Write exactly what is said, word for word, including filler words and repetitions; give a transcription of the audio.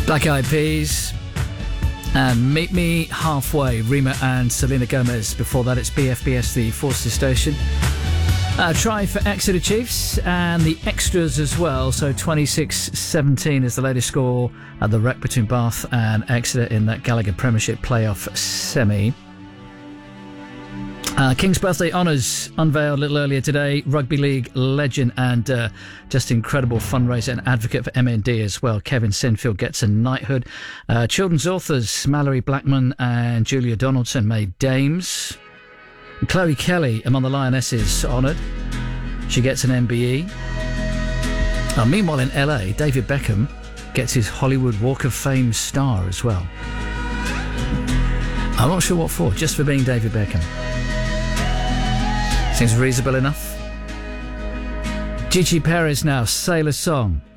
Black Eyed Peas and Meet Me Halfway, Rima and Selena Gomez. Before that, it's B F B S, the Forster Station. Uh, try for Exeter Chiefs and the extras as well. So twenty-six seventeen is the latest score at the wreck between Bath and Exeter in that Gallagher Premiership playoff semi. Uh, King's Birthday Honours unveiled a little earlier today. Rugby League legend and uh, just incredible fundraiser and advocate for M N D as well. Kevin Sinfield gets a knighthood. Uh, children's authors Mallory Blackman and Julia Donaldson made dames. And Chloe Kelly among the Lionesses honoured. She gets an M B E. Uh, meanwhile in L A, David Beckham gets his Hollywood Walk of Fame star as well. I'm not sure what for, just for being David Beckham. Seems reasonable enough. Gigi Perez now, Sailor Song.